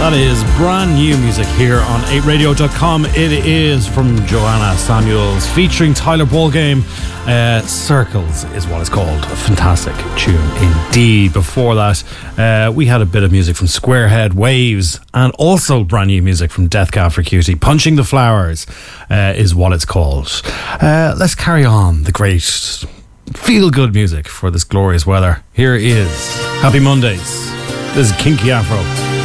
That is brand new music here on 8radio.com. It is from Joanna Samuels featuring Tyler Ballgame. Circles is what it's called. A fantastic tune indeed. Before that, we had a bit of music from Squarehead, Waves, and also brand new music from Death Cab for Cutie. Punching the Flowers is what it's called. Let's carry on the great feel-good music for this glorious weather. Here is Happy Mondays. This is Kinky Afro.